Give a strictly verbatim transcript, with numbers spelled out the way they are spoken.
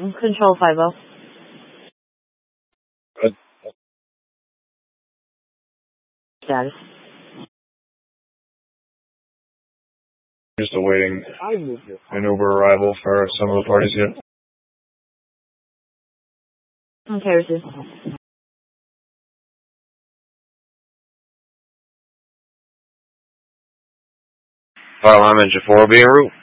Control five oh. Good. Status. Just awaiting an Uber arrival for some of the parties here. Okay, receive. File I'm engine four will be en route.